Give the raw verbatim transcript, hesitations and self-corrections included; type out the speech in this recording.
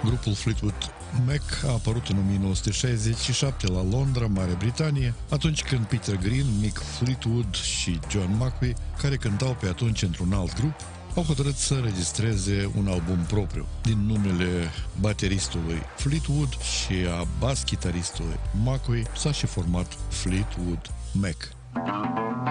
Grupul Fleetwood Mac a apărut în o mie nouă sute șaizeci și șapte la Londra, Marea Britanie, atunci când Peter Green, Mick Fleetwood și John McVie, care cântau pe atunci într-un alt grup, au hotărât să registreze un album propriu. Din numele bateristului Fleetwood și a bas-chitaristului McVie s-a și format Fleetwood Mac.